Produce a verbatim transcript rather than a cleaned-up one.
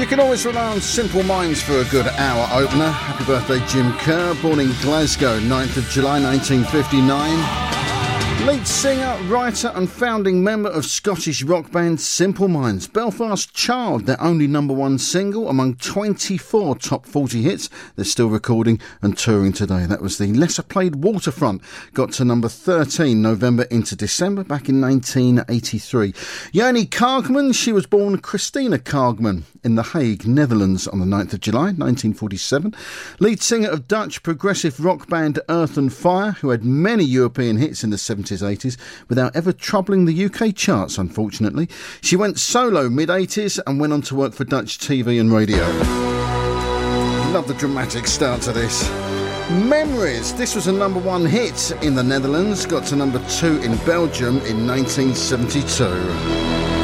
You can always rely on Simple Minds for a good hour opener. Happy birthday, Jim Kerr, born in Glasgow, ninth of July nineteen fifty-nine. Lead singer, writer and founding member of Scottish rock band Simple Minds. Belfast Child, their only number one single among twenty-four top forty hits. They're still recording and touring today. That was the lesser played Waterfront. Got to number thirteen, November into December, back in nineteen eighty-three. Janie Kargman, she was born Christina Kargman in The Hague, Netherlands on the ninth of July nineteen forty-seven. Lead singer of Dutch progressive rock band Earth and Fire, who had many European hits in the seventies, eighties without ever troubling the U K charts, unfortunately. She went solo mid-eighties and went on to work for Dutch T V and radio. Love the dramatic start to this. Memories. This was a number one hit in the Netherlands, got to number two in Belgium in nineteen seventy-two.